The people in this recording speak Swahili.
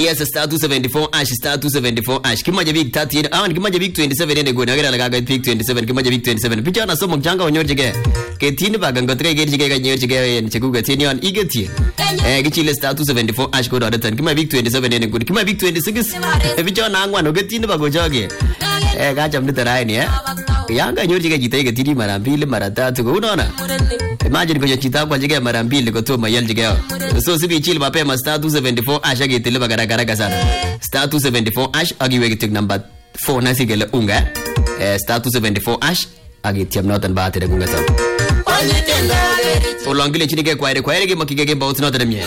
yes star 274 ash star 274 ash kimaje big 30 kimaje big 27 ende gona gara laga big 27 kimaje big 27 picha na somo changa onyorjige ketini bagango tre gerjige ganyorjige en chekuga tinion igeti gichile star 274 ash ko dodatan kimaje big 27 ende gona kimaje big 26 picha na angwan ogetini bagojoge gacham nitaraini yanga nyorjige jita igetini mara 2 mara 3 ko unaona imagine kwenye chita kwa jige mara 2 ko toma yeljige so sibi chile mapema star 274 ash agitile bagara sana star 274 ash agiwe gitik number 4 na sigele unga star 274 ash agitiam notan baate de gunga sam olangile chini ke kwaire ke makige ke baut notan mye